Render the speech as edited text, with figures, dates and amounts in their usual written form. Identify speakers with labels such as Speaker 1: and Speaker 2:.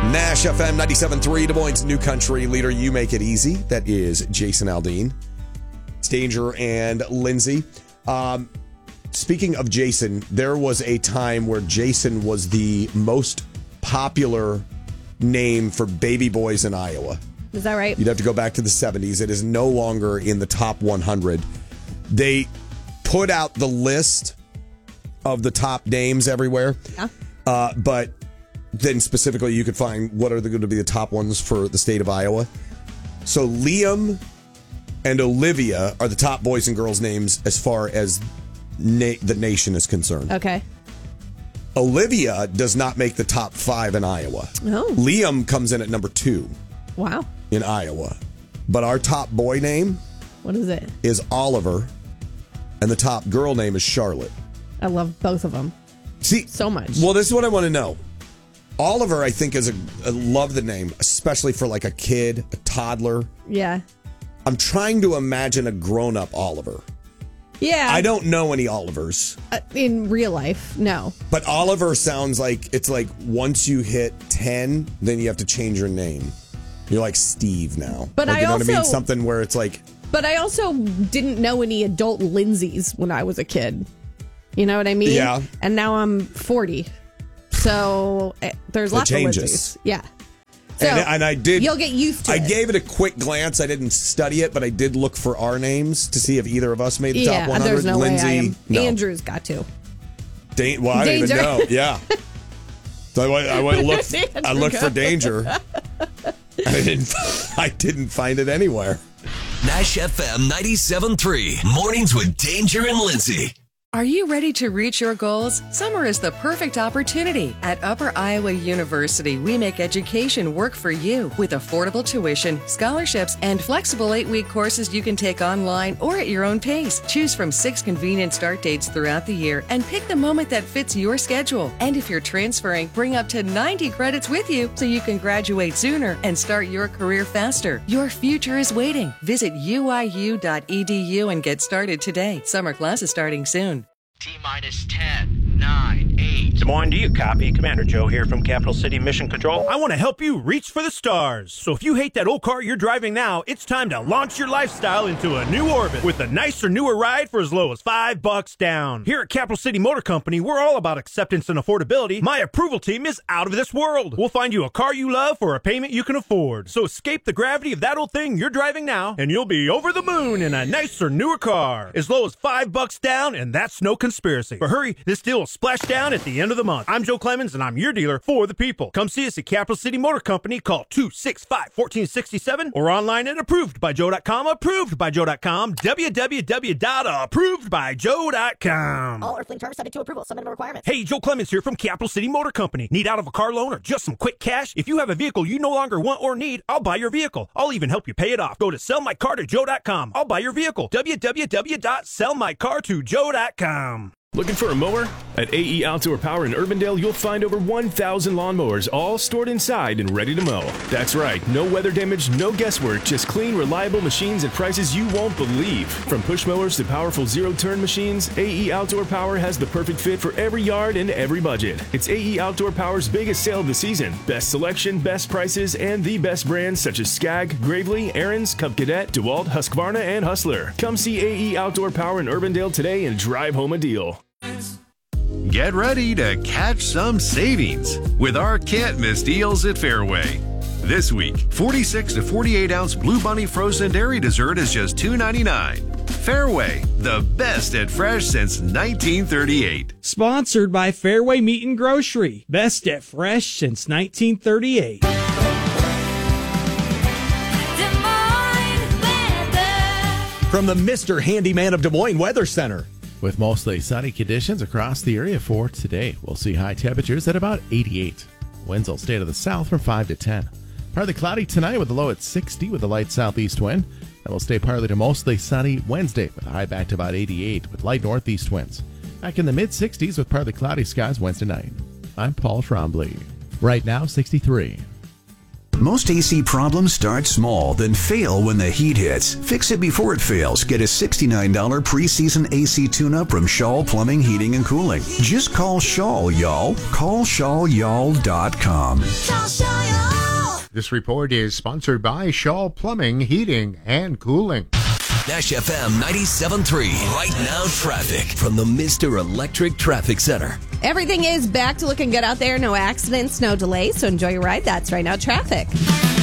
Speaker 1: Nash FM 97.3, Des Moines' new country leader. You make it easy. That is Jason Aldean. It's Danger and Lindsay. Speaking of Jason, there was a time where Jason was the most popular name for baby boys in Iowa.
Speaker 2: Is that right?
Speaker 1: You'd have to go back to the 70s. It is no longer in the top 100. They put out the list of the top names everywhere.
Speaker 2: Yeah.
Speaker 1: But then specifically you could find what are going to be the top ones for the state of Iowa. So Liam and Olivia are the top boys and girls names as far as the nation is concerned.
Speaker 2: Okay.
Speaker 1: Olivia does not make the top 5 in Iowa.
Speaker 2: Oh.
Speaker 1: Liam comes in at number 2.
Speaker 2: Wow.
Speaker 1: In Iowa. But our top boy name,
Speaker 2: what is it?
Speaker 1: Is Oliver, and the top girl name is Charlotte.
Speaker 2: I love both of them.
Speaker 1: See,
Speaker 2: so much.
Speaker 1: Well, this is what I want to know. Oliver, I think, I love the name, especially for like a kid, a toddler.
Speaker 2: Yeah.
Speaker 1: I'm trying to imagine a grown-up Oliver.
Speaker 2: Yeah.
Speaker 1: I don't know any Olivers.
Speaker 2: In real life, no.
Speaker 1: But Oliver sounds like it's like once you hit 10, then you have to change your name. You're like Steve now.
Speaker 2: But
Speaker 1: like,
Speaker 2: I
Speaker 1: you know
Speaker 2: also,
Speaker 1: what I mean? Something where it's like.
Speaker 2: But I also didn't know any adult Lindsays when I was a kid. You know what I mean?
Speaker 1: Yeah.
Speaker 2: And now I'm 40. So there's lots of Lindsays. Yeah. So
Speaker 1: and I did.
Speaker 2: You'll get used to it.
Speaker 1: I gave it a quick glance. I didn't study it, but I did look for our names to see if either of us made the top 100.
Speaker 2: There's no
Speaker 1: Lindsay,
Speaker 2: way I am.
Speaker 1: no.
Speaker 2: Andrew's got to.
Speaker 1: Well, I don't even know. Yeah. So I went look. I looked for Danger. I didn't find it anywhere.
Speaker 3: Nash FM 97.3. Mornings with Danger and Lindsay.
Speaker 4: Are you ready to reach your goals? Summer is the perfect opportunity. At Upper Iowa University, we make education work for you with affordable tuition, scholarships, and flexible 8-week courses you can take online or at your own pace. Choose from 6 convenient start dates throughout the year and pick the moment that fits your schedule. And if you're transferring, bring up to 90 credits with you so you can graduate sooner and start your career faster. Your future is waiting. Visit uiu.edu and get started today. Summer classes starting soon.
Speaker 5: T-minus 10, 9, 8.
Speaker 6: Des Moines, do you copy? Commander Joe here from Capital City Mission Control. I want to help you reach for the stars. So if you hate that old car you're driving now, it's time to launch your lifestyle into a new orbit with a nicer, newer ride for as low as $5 down. Here at Capital City Motor Company, we're all about acceptance and affordability. My approval team is out of this world. We'll find you a car you love for a payment you can afford. So escape the gravity of that old thing you're driving now, and you'll be over the moon in a nicer, newer car. As low as $5 down, and that's no conspiracy. But hurry, this deal will splash down at the end of the month. I'm Joe Clemens, and I'm your dealer for the people. Come see us at Capital City Motor Company. Call 265-1467 or online at approvedbyjoe.com. Approvedbyjoe.com. www.approvedbyjoe.com.
Speaker 7: All earthly terms subject to approval. Some minimum requirements.
Speaker 6: Hey, Joe Clemens here from Capital City Motor Company. Need out of a car loan or just some quick cash? If you have a vehicle you no longer want or need, I'll buy your vehicle. I'll even help you pay it off. Go to sellmycar2joe.com. I'll buy your vehicle. www.sellmycar2joe.com.
Speaker 8: Looking for a mower? At AE Outdoor Power in Urbandale, you'll find over 1,000 lawnmowers, all stored inside and ready to mow. That's right, no weather damage, no guesswork, just clean, reliable machines at prices you won't believe. From push mowers to powerful zero-turn machines, AE Outdoor Power has the perfect fit for every yard and every budget. It's AE Outdoor Power's biggest sale of the season. Best selection, best prices, and the best brands such as Skag, Gravely, Aaron's, Cub Cadet, DeWalt, Husqvarna, and Hustler. Come see AE Outdoor Power in Urbandale today and drive home a deal.
Speaker 9: Get ready to catch some savings with our can't miss deals at Fairway. This week, 46 to 48 ounce Blue Bunny frozen dairy dessert is just $2.99. Fairway, the best at fresh since 1938.
Speaker 10: Sponsored by Fairway Meat and Grocery, best at fresh since 1938.
Speaker 1: From the Mr. Handyman of Des Moines Weather Center.
Speaker 11: With mostly sunny conditions across the area for today. We'll see high temperatures at about 88. Winds will stay to the south from 5 to 10. Partly cloudy tonight with a low at 60 with a light southeast wind. And will stay partly to mostly sunny Wednesday with a high back to about 88 with light northeast winds. Back in the mid-60s with partly cloudy skies Wednesday night. I'm Paul Trombley. Right now, 63.
Speaker 12: Most AC problems start small, then fail when the heat hits. Fix it before it fails. Get a $69 preseason AC tune-up from Shaw Plumbing, Heating, and Cooling. Just call Shaw, y'all. Call ShawYall.com.
Speaker 13: This report is sponsored by Shaw Plumbing, Heating, and Cooling.
Speaker 3: Nash FM 97.3. Right now, traffic from the Mr. Electric Traffic Center.
Speaker 2: Everything is back to looking good out there. No accidents, no delays. So enjoy your ride. That's Right Now Traffic.